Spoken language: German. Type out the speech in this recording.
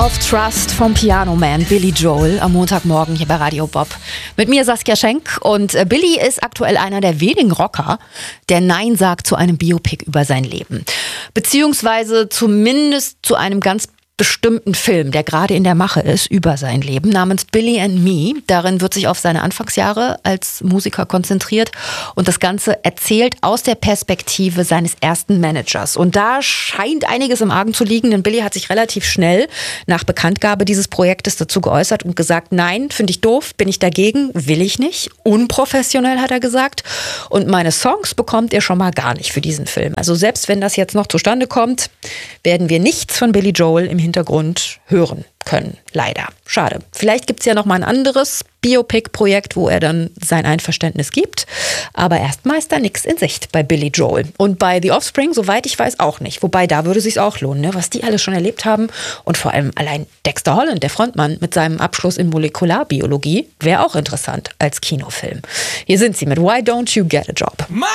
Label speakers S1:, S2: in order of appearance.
S1: of Trust vom Piano Man Billy Joel am Montagmorgen hier bei Radio Bob. Mit mir Saskia Schenk und Billy ist aktuell einer der wenigen Rocker, der Nein sagt zu einem Biopic über sein Leben. Beziehungsweise zumindest zu einem ganz bestimmten Film, der gerade in der Mache ist, über sein Leben, namens Billy and Me. Darin wird sich auf seine Anfangsjahre als Musiker konzentriert und das Ganze erzählt aus der Perspektive seines ersten Managers. Und da scheint einiges im Argen zu liegen, denn Billy hat sich relativ schnell nach Bekanntgabe dieses Projektes dazu geäußert und gesagt, nein, finde ich doof, bin ich dagegen, will ich nicht. Unprofessionell, hat er gesagt. Und meine Songs bekommt ihr schon mal gar nicht für diesen Film. Also selbst wenn das jetzt noch zustande kommt, werden wir nichts von Billy Joel im Hintergrund hören können. Leider. Schade. Vielleicht gibt es ja noch mal ein anderes Biopic-Projekt, wo er dann sein Einverständnis gibt. Aber erstmal ist da nichts in Sicht bei Billy Joel. Und bei The Offspring, soweit ich weiß, auch nicht. Wobei, da würde es sich auch lohnen, ne? Was die alles schon erlebt haben. Und vor allem allein Dexter Holland, der Frontmann, mit seinem Abschluss in Molekularbiologie, wäre auch interessant als Kinofilm. Hier sind sie mit Why Don't You Get a Job?